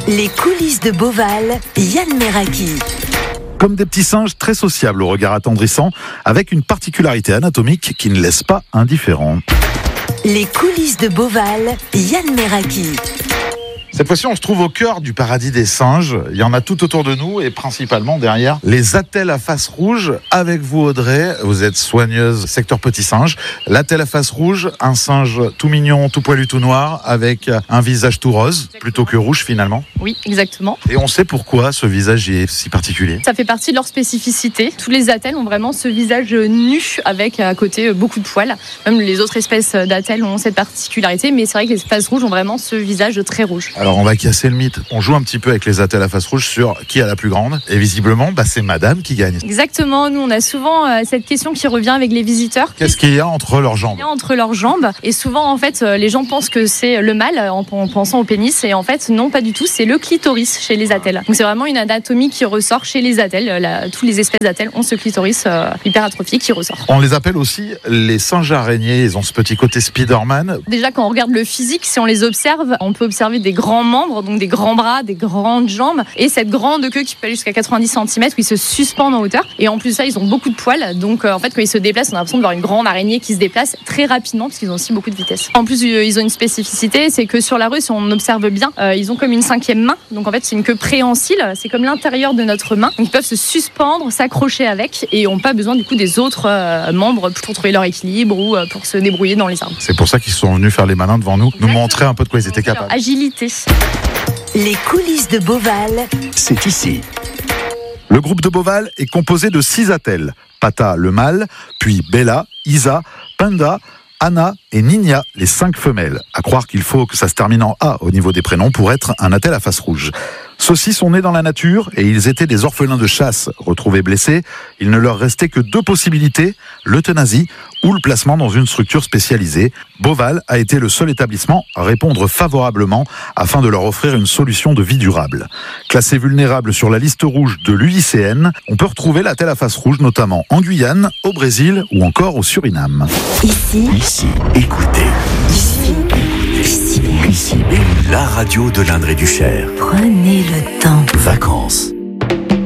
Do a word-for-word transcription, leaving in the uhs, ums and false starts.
Les coulisses de Beauval, Yann Meraki. Comme des petits singes très sociables au regard attendrissant, avec une particularité anatomique qui ne laisse pas indifférent. Les coulisses de Beauval, Yann Meraki. Cette fois-ci, on se trouve au cœur du paradis des singes. Il y en a tout autour de nous et principalement derrière les attelles à face rouge. Avec vous, Audrey, vous êtes soigneuse secteur petit singe. L'attelle à face rouge, un singe tout mignon, tout poilu, tout noir, avec un visage tout rose, plutôt que rouge finalement. Oui, exactement. Et on sait pourquoi ce visage est si particulier. Ça fait partie de leur spécificité. Tous les attelles ont vraiment ce visage nu avec à côté beaucoup de poils. Même les autres espèces d'attelles ont cette particularité, mais c'est vrai que les faces rouges ont vraiment ce visage très rouge. Alors on va casser le mythe. On joue un petit peu avec les attelles à face rouge sur qui a la plus grande. Et visiblement, bah, c'est madame qui gagne. Exactement. Nous, on a souvent euh, cette question qui revient avec les visiteurs. Qu'est-ce qu'il y a entre leurs jambes ? Il y a entre leurs jambes. Et souvent, en fait, euh, les gens pensent que c'est le mâle en, en pensant au pénis. Et en fait, non, pas du tout. C'est le clitoris chez les attelles. Donc c'est vraiment une anatomie qui ressort chez les attelles. La, tous les espèces d'attelles ont ce clitoris euh, hyperatrophié qui ressort. On les appelle aussi les singes araignées. Ils ont ce petit côté Spider-Man. Déjà, quand on regarde le physique, si on les observe, on peut observer des grands membres, donc des grands bras, des grandes jambes, et cette grande queue qui peut aller jusqu'à quatre-vingt-dix centimètres, où ils se suspendent en hauteur. Et en plus de ça, ils ont beaucoup de poils, donc euh, en fait, quand ils se déplacent, on a l'impression de voir une grande araignée qui se déplace très rapidement, parce qu'ils ont aussi beaucoup de vitesse. En plus, euh, ils ont une spécificité, c'est que sur la rue, si on observe bien, euh, ils ont comme une cinquième main, donc en fait, c'est une queue préhensile, c'est comme l'intérieur de notre main, donc ils peuvent se suspendre, s'accrocher avec, et n'ont pas besoin du coup des autres euh, membres pour trouver leur équilibre ou euh, pour se débrouiller dans les arbres. C'est pour ça qu'ils sont venus faire les malins devant nous, nous montrer un peu de quoi ils étaient capables. Leur agilité. Les coulisses de Beauval, C'est ici. Le groupe de Beauval est composé de six attelles. Pata, le mâle, puis Bella, Isa, Panda, Anna et Nina, les cinq femelles. À croire qu'il faut que ça se termine en A au niveau des prénoms pour être un attelle à face rouge. Ceux-ci sont nés dans la nature et ils étaient des orphelins de chasse retrouvés blessés. Il ne leur restait que deux possibilités, l'euthanasie ou le placement dans une structure spécialisée. Beauval a été le seul établissement à répondre favorablement afin de leur offrir une solution de vie durable. Classé vulnérable sur la liste rouge de l'U I C N, on peut retrouver l'attelle à face rouge notamment en Guyane, au Brésil ou encore au Suriname. ici, Ici, écoutez. ici, ici, Ici, la radio de l'Indre et du Cher. prenez le temps. Vacances.